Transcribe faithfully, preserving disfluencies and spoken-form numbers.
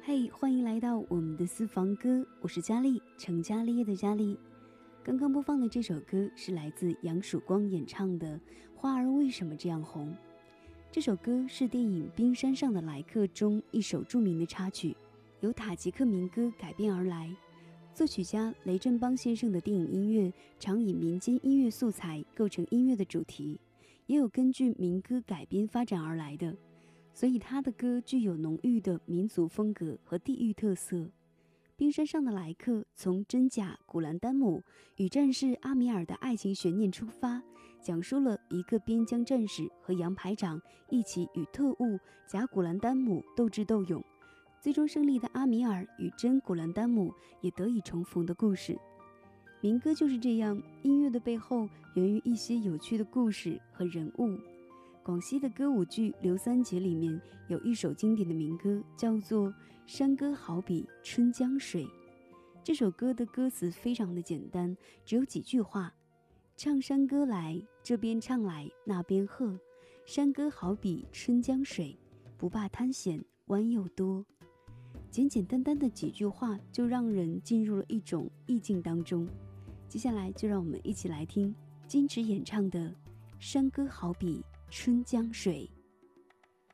嘿，欢迎来到我们的私房歌，我是佳丽，成家立业的佳丽。刚刚播放的这首歌是来自杨曙光演唱的《花儿为什么这样红》。这首歌是电影《冰山上的来客》中一首著名的插曲，由塔吉克民歌改编而来。作曲家雷振邦先生的电影音乐常以民间音乐素材构成音乐的主题，也有根据民歌改编发展而来的，所以他的歌具有浓郁的民族风格和地域特色。冰山上的来客从真假古兰丹姆与战士阿米尔的爱情悬念出发，讲述了一个边疆战士和杨排长一起与特务假古兰丹姆斗智斗勇，最终胜利的阿米尔与真古兰丹姆也得以重逢的故事。民歌就是这样，音乐的背后源于一些有趣的故事和人物。广西的歌舞剧《刘三姐》里面有一首经典的民歌，叫做《山歌好比春江水》。这首歌的歌词非常的简单，只有几句话：唱山歌来，这边唱来那边和，山歌好比春江水，不怕滩险弯又多。简简单单的几句话就让人进入了一种意境当中。接下来就让我们一起来听金池演唱的《山歌好比春江水》。